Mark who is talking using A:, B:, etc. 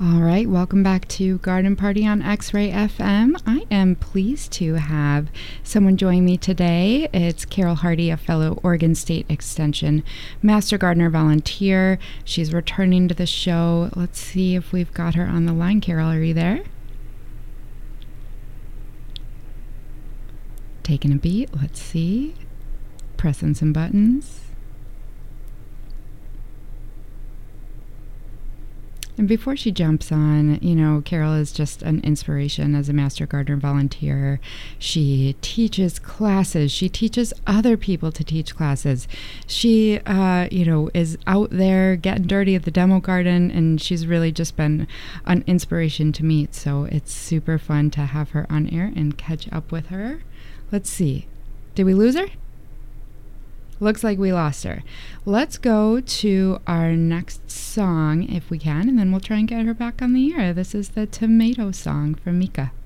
A: All right, welcome back to Garden Party on X-Ray FM. I am pleased to have someone join me today. It's Carol Hardy, a fellow Oregon State Extension Master Gardener volunteer. She's returning to the show. Let's see if we've got her on the line. Carol, are you there? Taking a beat. Let's see. Pressing some buttons. And before she jumps on, Carol is just an inspiration as a Master Gardener volunteer. She teaches classes. She teaches other people to teach classes. She, is out there getting dirty at the demo garden, and she's really just been an inspiration to meet. So it's super fun to have her on air and catch up with her. Let's see. Did we lose her? Looks like we lost her. Let's go to our next song if we can, and then we'll try and get her back on the air. This is the Tomato Song from Mika.